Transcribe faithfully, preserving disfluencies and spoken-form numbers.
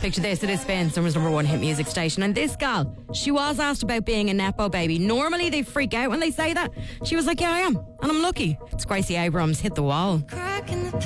Picture this, it is Spin, Summer's number one hit music station. And this gal, she was asked about being a Nepo baby. Normally they freak out when they say that. She was like, yeah, I am. And I'm lucky. It's Gracie Abrams, Hit the Wall.